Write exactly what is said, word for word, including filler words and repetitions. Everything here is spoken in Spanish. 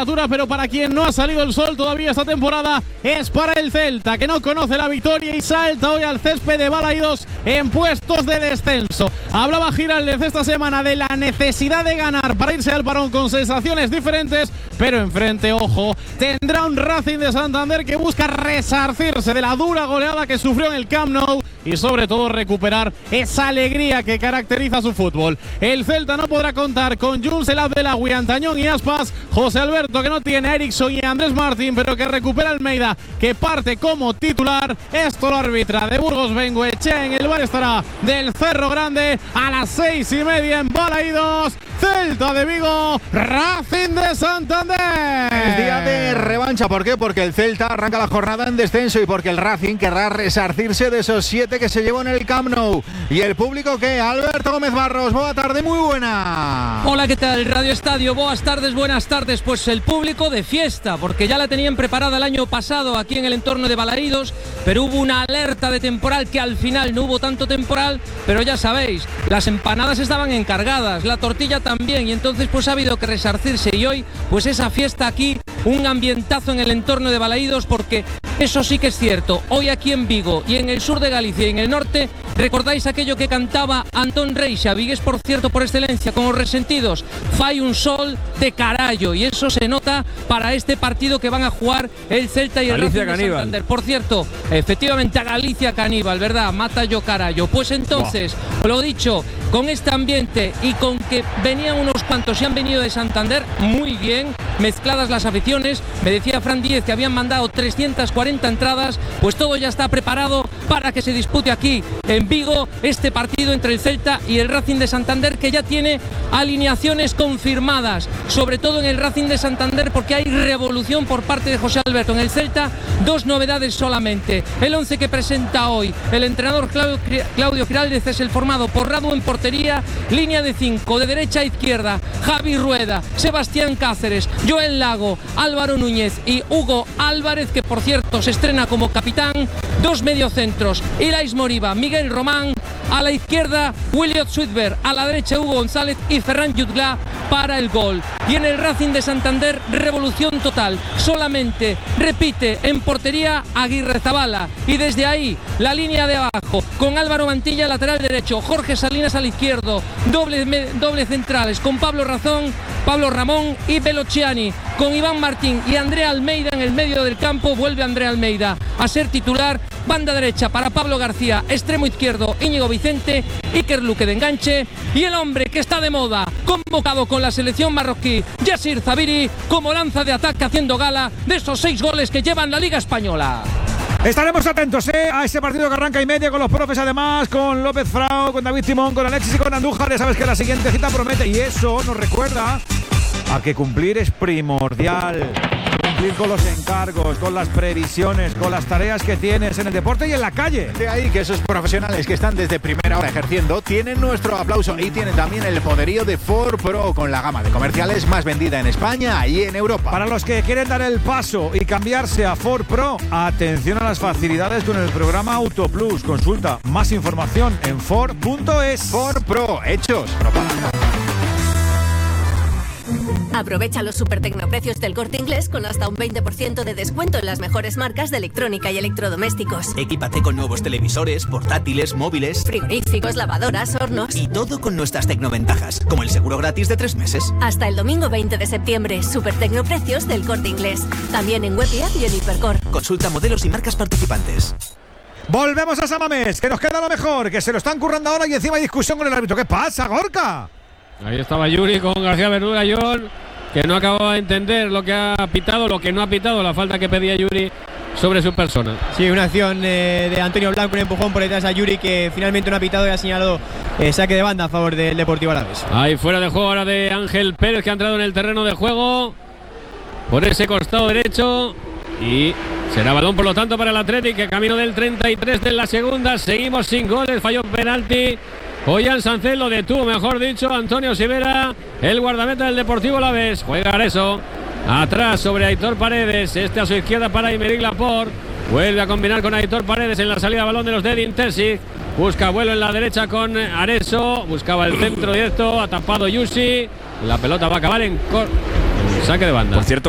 temperatura, pero para quien no ha salido el sol todavía esta temporada es para el Celta, que no conoce la victoria y salta hoy al césped de Balaidos en puestos de descenso. Hablaba Giraldez esta semana de la necesidad de ganar para irse al parón con sensaciones diferentes, pero enfrente, ojo, tendrá un Racing de Santander que busca resarcirse de la dura goleada que sufrió en el Camp Nou y sobre todo recuperar esa alegría que caracteriza su fútbol. El Celta no podrá contar con Jules, el Abdelawi, Antañón y Aspas, José Alberto, que no tiene a Eriksson y a Andrés Martín, pero que recupera Almeida, que parte como titular. Esto lo arbitra de Burgos Bengoechea. En el bar estará del Cerro Grande a las seis y media en Balaidos. Celta de Vigo, Racing de Santander. Es día de revancha. ¿Por qué? Porque el Celta arranca la jornada en descenso y porque el Racing querrá resarcirse de esos siete que se llevó en el Camp Nou. ¿Y el público qué? Alberto Gómez Barros, buena tarde, muy buena. Hola, ¿qué tal? Radio Estadio, buenas tardes, buenas tardes. Pues el público de fiesta, porque ya la tenían preparada el año pasado aquí en el entorno de Balaidos, pero hubo una alerta de temporal que al final no hubo tanto temporal, pero ya sabéis, las empanadas estaban encargadas, la tortilla también, y entonces pues ha habido que resarcirse, y hoy pues esa fiesta aquí, un ambientazo en el entorno de Balaidos, porque eso sí que es cierto, hoy aquí en Vigo y en el sur de Galicia y en el norte, recordáis aquello que cantaba Antón Reixa, vigués por cierto por excelencia con los Resentidos, fai un sol de carallo, y eso se nota para este partido que van a jugar el Celta y el Racing de Santander. Por cierto, efectivamente a Galicia caníbal, ¿verdad? Mata yo carallo. Pues entonces, wow. Lo dicho, con este ambiente y con que venían unos cuantos y han venido de Santander, muy bien, mezcladas las aficiones, me decía Fran Díez que habían mandado trescientas cuarenta entradas, pues todo ya está preparado para que se dispute aquí en Vigo este partido entre el Celta y el Racing de Santander, que ya tiene alineaciones confirmadas, sobre todo en el Racing de Santander, porque hay revolución por parte de José Alberto. En el Celta, dos novedades solamente. El once que presenta hoy el entrenador Claudio, Claudio Giraldez es el formado por Radu en portería, línea de cinco, de derecha a izquierda, Javi Rueda, Sebastián Cáceres, Joel Lago, Álvaro Núñez y Hugo Álvarez, que por cierto se estrena como capitán, dos mediocentros, Ilais Moriba, Miguel Román, a la izquierda Williot Sweetberg, a la derecha Hugo González y Ferran Jutgla para el gol. Y en el Racing de Santander, revolución total, solamente repite en portería Aguirre Zabala, y desde ahí la línea de abajo con Álvaro Mantilla lateral derecho, Jorge Salinas al izquierdo, doble, doble centrales con Pablo Razón, Pablo Ramón y Velociani, con Iván Martín y Andrea Almeida en el medio del campo. Vuelve Andrea Almeida a ser titular, banda derecha para Pablo García, extremo izquierdo Íñigo Vicente, Iker Luque de enganche, y el hombre que está de moda, convocado con la selección marroquí, Yassir Zabiri, como lanza de ataque haciendo gala de esos seis goles que llevan la Liga Española. Estaremos atentos ¿eh? a ese partido que arranca y media con los profes, además con López Frao, con David Simón, con Alexis y con Andújar. Ya sabes que la siguiente cita promete, y eso nos recuerda a que cumplir es primordial. Cumplir con los encargos, con las previsiones, con las tareas que tienes en el deporte y en la calle. De ahí que esos profesionales que están desde primera hora ejerciendo tienen nuestro aplauso, y tienen también el poderío de Ford Pro, con la gama de comerciales más vendida en España y en Europa. Para los que quieren dar el paso y cambiarse a Ford Pro, atención a las facilidades con el programa Auto Plus. Consulta más información en Ford punto es. Ford Pro, hechos propaganda. Aprovecha los super tecnoprecios del Corte Inglés con hasta un veinte por ciento de descuento en las mejores marcas de electrónica y electrodomésticos. Equípate con nuevos televisores, portátiles, móviles, frigoríficos, lavadoras, hornos. Y todo con nuestras tecnoventajas, como el seguro gratis de tres meses. Hasta el domingo veinte de septiembre, super tecnoprecios del Corte Inglés. También en web y app y en Hipercor. Consulta modelos y marcas participantes. Volvemos a Samamés, que nos queda lo mejor, que se lo están currando ahora y encima hay discusión con el árbitro. ¿Qué pasa, Gorka? Ahí estaba Yuri con García Verdura, John, que no acababa de entender lo que ha pitado, lo que no ha pitado, la falta que pedía Yuri sobre su persona. Sí, una acción eh, de Antonio Blanco, un empujón por detrás a Yuri, que finalmente no ha pitado y ha señalado eh, saque de banda a favor del Deportivo Alavés. Ahí fuera de juego ahora de Ángel Pérez, que ha entrado en el terreno de juego por ese costado derecho, y será balón por lo tanto para el Athletic, que camino del treinta y tres de la segunda. Seguimos sin goles, falló penalti Ollán Sánchez, lo detuvo, mejor dicho, Antonio Sivera, el guardameta del Deportivo Alavés. Juega Areso, atrás sobre Aitor Paredes, este a su izquierda para Aymeric Laporte. Vuelve a combinar con Aitor Paredes en la salida de balón de los de Edin Terzic. Busca vuelo en la derecha con Areso, buscaba el centro directo, ha tapado Yusi. La pelota va a acabar en, cor- en saque de banda. Por cierto,